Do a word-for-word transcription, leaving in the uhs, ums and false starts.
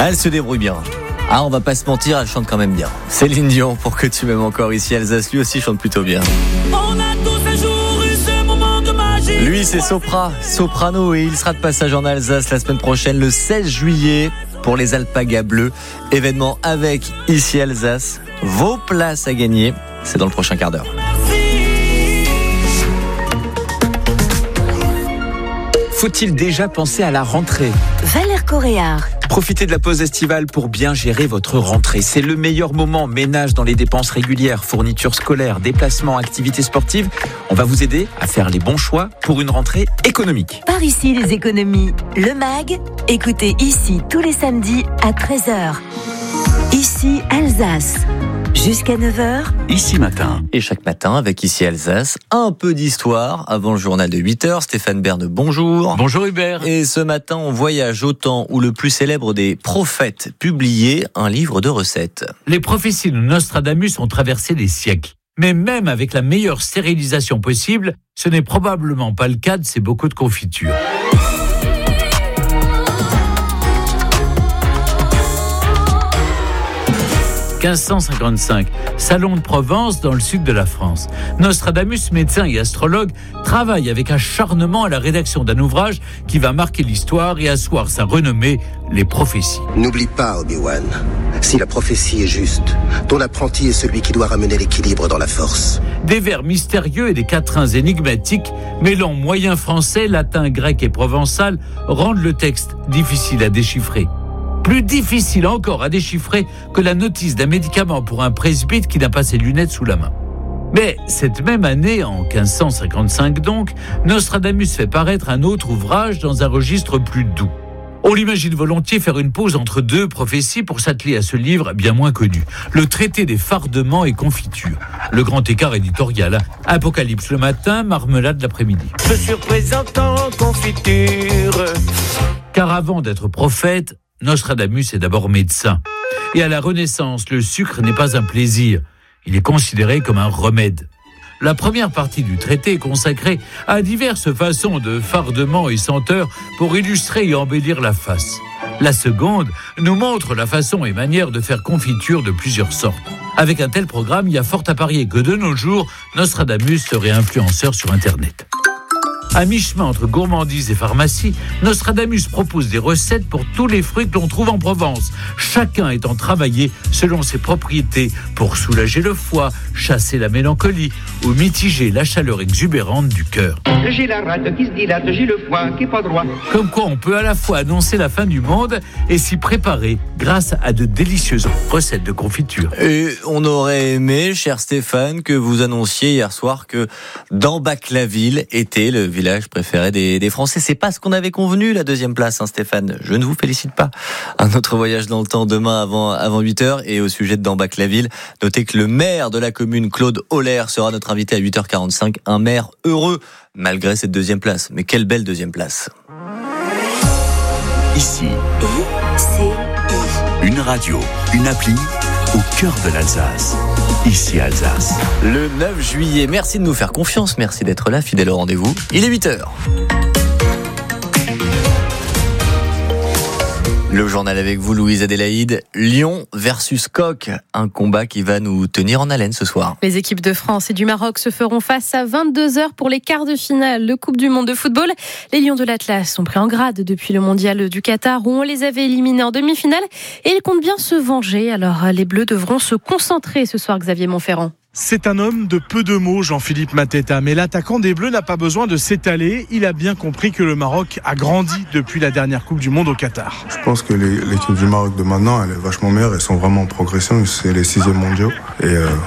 Elle se débrouille bien. Ah, on va pas se mentir, elle chante quand même bien. Céline Dion, pour que tu m'aimes encore ici, Alsace, lui aussi chante plutôt bien. On a tous un jour eu ce moment de magie. Lui, c'est Sopra, soprano, et il sera de passage en Alsace la semaine prochaine, le seize juillet, pour les Alpagas Bleus. Événement avec Ici Alsace. Vos places à gagner, c'est dans le prochain quart d'heure. Faut-il déjà penser à la rentrée ? Valère Coréard. Profitez de la pause estivale pour bien gérer votre rentrée. C'est le meilleur moment. Ménage dans les dépenses régulières, fournitures scolaires, déplacements, activités sportives. On va vous aider à faire les bons choix pour une rentrée économique. Par ici, les économies. Le MAG, écoutez ici tous les samedis à treize heures. Ici, Alsace. Jusqu'à neuf heures. Ici matin. Et chaque matin, avec Ici Alsace, un peu d'histoire avant le journal de huit heures. Stéphane Bern, bonjour. Bonjour Hubert. Et ce matin, on voyage au temps où le plus célèbre des prophètes publiait un livre de recettes. Les prophéties de Nostradamus ont traversé des siècles. Mais même avec la meilleure stérilisation possible, ce n'est probablement pas le cas de ces bocaux de confiture. quinze cent cinquante-cinq, Salon de Provence dans le sud de la France. Nostradamus, médecin et astrologue, travaille avec acharnement à la rédaction d'un ouvrage qui va marquer l'histoire et asseoir sa renommée, les prophéties. N'oublie pas, Obi-Wan, si la prophétie est juste, ton apprenti est celui qui doit ramener l'équilibre dans la force. Des vers mystérieux et des quatrains énigmatiques, mêlant moyen français, latin, grec et provençal, rendent le texte difficile à déchiffrer. Plus difficile encore à déchiffrer que la notice d'un médicament pour un presbyte qui n'a pas ses lunettes sous la main. Mais cette même année, en quinze cent cinquante-cinq donc, Nostradamus fait paraître un autre ouvrage dans un registre plus doux. On l'imagine volontiers faire une pause entre deux prophéties pour s'atteler à ce livre bien moins connu, le traité des fardements et confitures. Le grand écart éditorial, Apocalypse le matin, marmelade l'après-midi. Je suis représentant confiture. Car avant d'être prophète, Nostradamus est d'abord médecin. Et à la Renaissance, le sucre n'est pas un plaisir. Il est considéré comme un remède. La première partie du traité est consacrée à diverses façons de fardements et senteurs pour illustrer et embellir la face. La seconde nous montre la façon et manière de faire confiture de plusieurs sortes. Avec un tel programme, il y a fort à parier que de nos jours, Nostradamus serait influenceur sur Internet. À mi-chemin entre gourmandise et pharmacie, Nostradamus propose des recettes pour tous les fruits que l'on trouve en Provence, chacun étant travaillé selon ses propriétés pour soulager le foie, chasser la mélancolie ou mitiger la chaleur exubérante du cœur. J'ai la rate qui se dilate, j'ai le foie qui est pas droit. Comme quoi on peut à la fois annoncer la fin du monde et s'y préparer grâce à de délicieuses recettes de confiture. Et on aurait aimé, cher Stéphane, que vous annonciez hier soir que Dambach-la-Ville était le village préféré des, des Français. C'est pas ce qu'on avait convenu, la deuxième place, hein, Stéphane. Je ne vous félicite pas. Un autre voyage dans le temps demain avant, avant huit heures. Et au sujet de Dambach-la-Ville, notez que le maire de la commune, Claude Holler, sera notre invité à huit heures quarante-cinq. Un maire heureux, malgré cette deuxième place. Mais quelle belle deuxième place. Ici, I C I. une radio, une appli au cœur de l'Alsace. Ici Alsace. Le neuf juillet. Merci de nous faire confiance. Merci d'être là, fidèle au rendez-vous. Il est huit heures. Le journal avec vous, Louise Adélaïde. Lyon versus Coq. Un combat qui va nous tenir en haleine ce soir. Les équipes de France et du Maroc se feront face à vingt-deux heures pour les quarts de finale de Coupe du Monde de football. Les Lions de l'Atlas sont pris en grade depuis le mondial du Qatar où on les avait éliminés en demi-finale et ils comptent bien se venger. Alors les Bleus devront se concentrer ce soir, Xavier Montferrand. C'est un homme de peu de mots, Jean-Philippe Mateta. Mais l'attaquant des Bleus n'a pas besoin de s'étaler. Il a bien compris que le Maroc a grandi depuis la dernière Coupe du Monde au Qatar. Je pense que l'équipe du Maroc de maintenant, elle est vachement meilleure. Ils sont vraiment en progression. C'est les sixièmes mondiaux. Et euh,